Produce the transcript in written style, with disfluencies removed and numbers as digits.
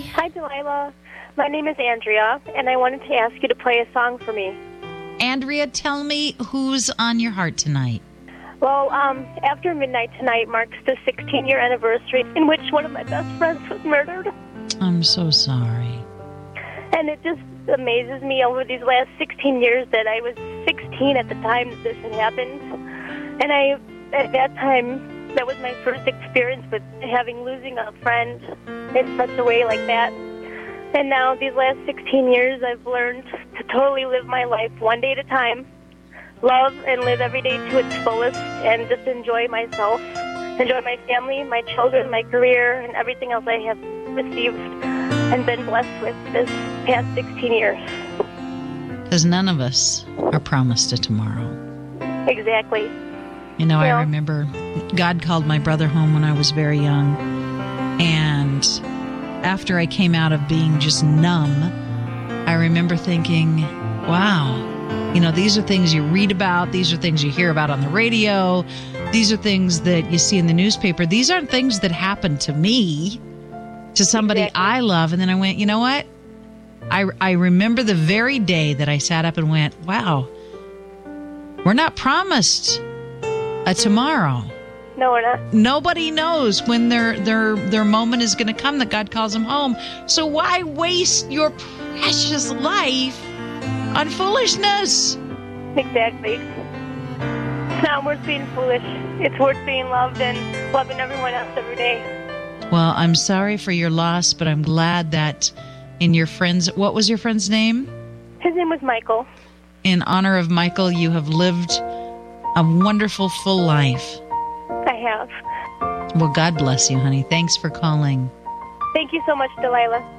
Hi, Delilah. My name is Andrea, and I wanted to ask you to play a song for me. Andrea, tell me who's on your heart tonight. Well, after midnight tonight marks the 16-year anniversary in which one of my best friends was murdered. I'm so sorry. And it just amazes me over these last 16 years that I was 16 at the time that this had happened. And at that time, that was my first experience with losing a friend in such a way like that. And now, these last 16 years, I've learned to totally live my life one day at a time, love and live every day to its fullest, and just enjoy myself, enjoy my family, my children, my career, and everything else I have received and been blessed with this past 16 years. Because none of us are promised a tomorrow. Exactly. You know, I remember God called my brother home when I was very young, and after I came out of being just numb, I remember thinking, wow, you know, these are things you read about. These are things you hear about on the radio. These are things that you see in the newspaper. These aren't things that happen to me, to somebody I love. And then I went, you know what? I remember the very day that I sat up and went, wow, we're not promised a tomorrow. No, we're not. Nobody knows when their moment is going to come that God calls them home. So why waste your precious life on foolishness? Exactly. It's not worth being foolish. It's worth being loved and loving everyone else every day. Well, I'm sorry for your loss, but I'm glad that in your friend's... What was your friend's name? His name was Michael. In honor of Michael, you have lived a wonderful, full life. I have. Well, God bless you, honey. Thanks for calling. Thank you so much, Delilah.